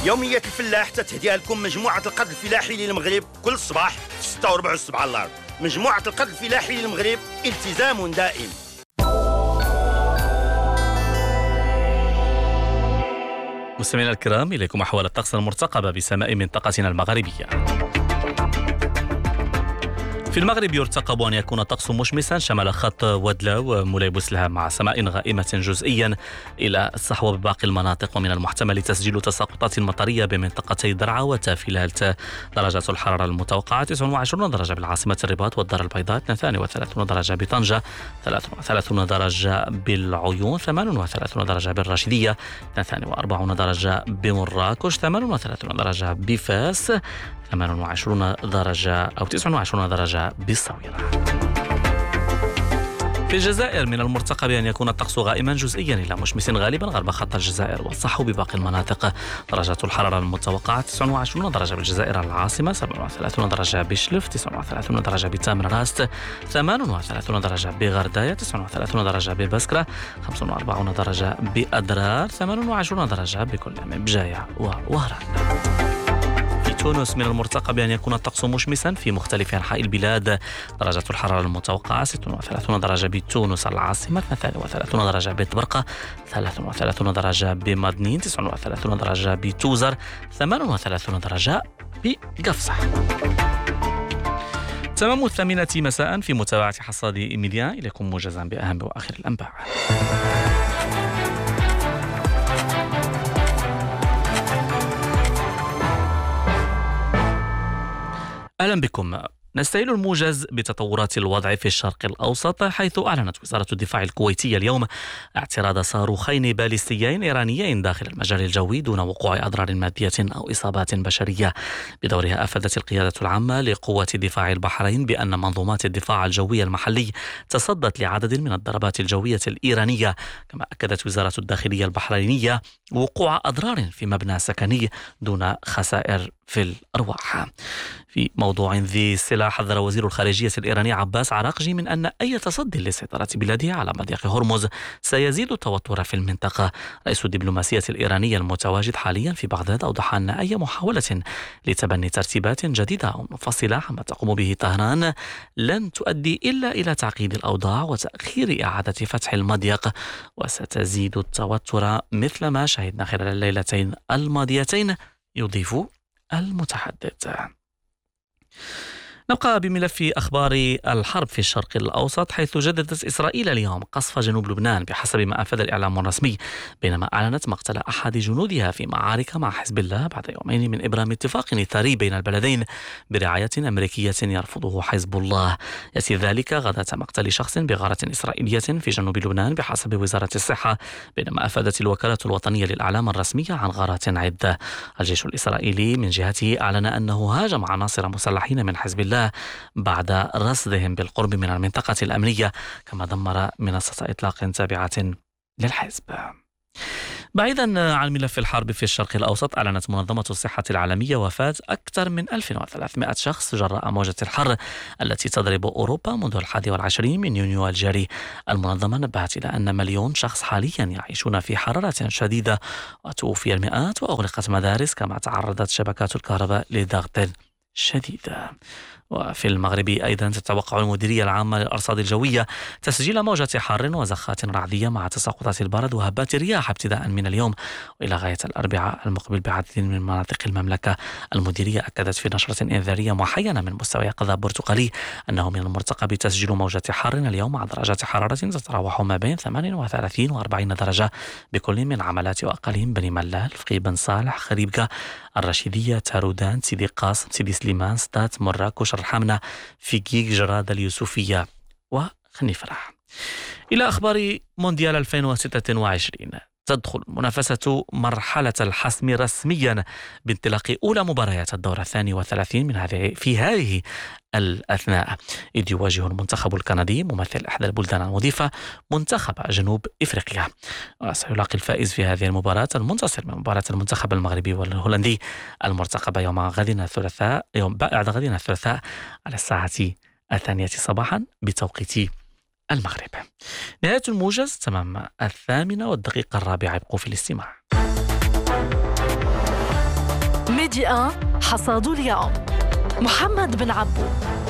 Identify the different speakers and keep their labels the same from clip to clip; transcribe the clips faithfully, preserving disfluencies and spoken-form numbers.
Speaker 1: يومية الفلاح تتهديها لكم مجموعة القرض الفلاحي للمغرب كل صباح في ستة وربع الصبح على الأرض. مجموعة القرض الفلاحي للمغرب، التزام دائم.
Speaker 2: مستمعينا الكرام، إليكم أحوال الطقس المرتقبة بسماء منطقتنا المغربية. في المغرب يرتقب أن يكون الطقس مشمسا شمال خط ودلة ومولاي بوسلها، مع سماء غائمة جزئيا إلى الصحوة بباقي المناطق، ومن المحتمل تسجيل تساقطات مطرية بمنطقتي درعا وتافلالت. درجات الحرارة المتوقعة تسعة وعشرين درجة بالعاصمة الرباط والدار البيضاء، اثنين وثلاثين درجة بطنجة، ثلاثة وثلاثين درجة بالعيون، ثمانية وثلاثين درجة بالراشدية، اثنين وأربعين درجة بمراكش، ثمانية وثلاثين درجة بفاس، ثمانية وعشرين درجة أو تسعة وعشرين درجة بالصويرة. في الجزائر من المرتقب أن يكون الطقس غائما جزئيا إلى مشمس غالبا غرب خط الجزائر والصحو بباقي المناطق. درجات الحرارة المتوقعة تسعة وعشرين درجة بالجزائر العاصمة، سبعة وثلاثين درجة بشلف، تسعة وثلاثين درجة بتامر راست، ثمانية وثلاثين درجة بغرداية، تسعة وثلاثين درجة ببسكرة، خمسة وأربعين درجة بأدرار، ثمانية وعشرين درجة بكل من بجاية ووهران. تونس من المرتقب أن يكون الطقس مشمسا في مختلف أنحاء البلاد. درجة الحرارة المتوقعة ستة وثلاثين درجة بتونس العاصمة، اثنين وثلاثين درجة بطبرقة، ثلاثة وثلاثين درجة بمدنين، تسعة وثلاثين درجة بتوزر، ثمانية وثلاثين درجة بقفصة. تمام الثامنة مساء في متابعة حصاد إيميليا، إليكم موجزا بأهم وآخر الأنباء. أهلا بكم. نستهل الموجز بتطورات الوضع في الشرق الأوسط، حيث أعلنت وزارة الدفاع الكويتية اليوم اعتراض صاروخين باليستيين إيرانيين داخل المجال الجوي دون وقوع أضرار مادية أو إصابات بشرية. بدورها أفادت القيادة العامة لقوات دفاع البحرين بأن منظومات الدفاع الجوي المحلي تصدت لعدد من الضربات الجوية الإيرانية. كما أكدت وزارة الداخلية البحرينية وقوع أضرار في مبنى سكني دون خسائر في الأرواح. في موضوع ذي الصلة، حذر وزير الخارجية الإيراني عباس عراقجي من أن أي تصدي لسيطرة بلاده على مضيق هرمز سيزيد التوتر في المنطقة. رئيس الدبلوماسية الإيرانية المتواجد حاليا في بغداد أوضح أن أي محاولة لتبني ترتيبات جديدة أو منفصلة عما تقوم به طهران لن تؤدي إلا إلى تعقيد الأوضاع وتأخير إعادة فتح المضيق، وستزيد التوتر مثل ما شهدنا خلال الليلتين الماضيتين، يضيف المتحدث. نبقى بملف أخبار الحرب في الشرق الأوسط، حيث جددت إسرائيل اليوم قصف جنوب لبنان بحسب ما أفاد الإعلام الرسمي، بينما أعلنت مقتل أحد جنودها في معارك مع حزب الله بعد يومين من إبرام اتفاق إثاري بين البلدين برعاية أمريكية يرفضه حزب الله. يأتي ذلك غداة مقتل شخص بغارة إسرائيلية في جنوب لبنان بحسب وزارة الصحة، بينما أفادت الوكالة الوطنية للإعلام الرسمية عن غارات عدة. الجيش الإسرائيلي من جهته أعلن أنه هاجم عناصر مسلحين من حزب الله بعد رصدهم بالقرب من المنطقة الأمنية، كما دمر منصة إطلاق تابعة للحزب. بعيدا عن ملف الحرب في الشرق الأوسط، أعلنت منظمة الصحة العالمية وفاة أكثر من ألف وثلاثمائة شخص جراء موجة الحر التي تضرب أوروبا منذ الحادي والعشرين من يونيو الجاري. المنظمة نبهت إلى أن مليون شخص حاليا يعيشون في حرارة شديدة، وتوفي المئات وأغلقت مدارس، كما تعرضت شبكات الكهرباء لضغط شديد. وفي المغرب أيضا تتوقع المديرية العامة للأرصاد الجوية تسجيل موجة حار وزخات رعدية مع تساقطات البرد وهبات الرياح ابتداء من اليوم وإلى غاية الأربعاء المقبل بعدد من مناطق المملكة. المديرية أكدت في نشرة إنذارية محينة من مستوى قذاب برتقالي أنه من المرتقب تسجيل موجة حار اليوم مع درجات حرارة تتراوح ما بين ثمانية وثلاثين وأربعين درجة بكل من عملات وأقاليم بني ملال، فقي بن صالح، خريبكة، الرشيدية، تارودان، سيدي قاسم، سيدي سليمان، ستات، مراكش، الحمنة، فيقيق، جرادة، اليوسفية وخنيفرح. إلى أخبار مونديال ألفين وستة وعشرين، تدخل المنافسة مرحلة الحسم رسميا بانطلاق أولى مباريات الدور الثاني والثلاثين من هذه في هذه الأثناء، إذ يواجه المنتخب الكندي ممثل إحدى البلدان المضيفة منتخب جنوب إفريقيا، وسيلاقي الفائز في هذه المباراة المنتصر من مباراة المنتخب المغربي والهولندي المرتقبة يوم غد الثلاثاء يوم بعد غد الثلاثاء على الساعة الثانية صباحا بتوقيت المغرب. نهاية الموجز تمام الثامنة والدقيقة الرابعة، ابقوا في الاستماع.
Speaker 3: ميديا حصاد اليوم. محمد بن عبو.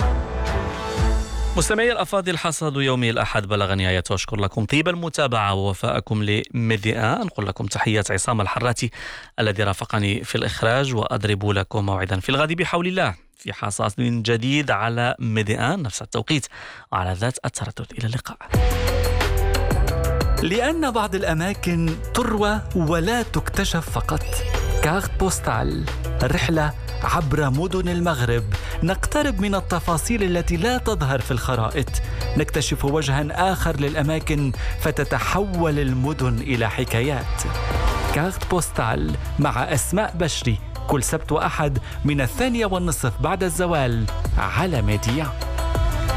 Speaker 2: مستمعي الأفاضل، حصاد يومي الأحد بلغ نهايته. أشكر لكم طيب المتابعة ووفاءكم لميديا. أنقل لكم تحيات عصام الحراتي الذي رافقني في الإخراج، وأضرب لكم موعدا في الغد بحول الله في حصاد جديد على ميديا نفس التوقيت وعلى ذات التردد. إلى اللقاء.
Speaker 4: لأن بعض الأماكن تروى ولا تكتشف فقط. كارت بوستال، رحلة عبر مدن المغرب، نقترب من التفاصيل التي لا تظهر في الخرائط، نكتشف وجها آخر للأماكن فتتحول المدن إلى حكايات. كارت بوستال مع أسماء بشري، كل سبت وأحد من الثانية والنصف بعد الزوال على ميديا.